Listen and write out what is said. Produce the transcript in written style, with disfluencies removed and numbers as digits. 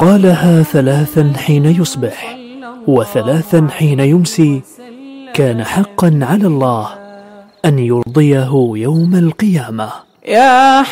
قالها 3 حين يصبح و3 حين يمسي، كان حقا على الله أن يرضيه يوم القيامة.